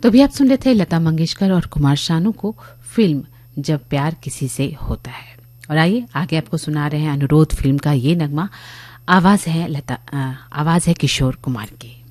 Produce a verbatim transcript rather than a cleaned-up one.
तो भी आप सुन लेते हैं लता मंगेशकर और कुमार शानू को फिल्म जब प्यार किसी से होता है। और आइए आगे आपको सुना रहे हैं अनुरोध फिल्म का ये नगमा। आवाज है लता आवाज है किशोर कुमार की।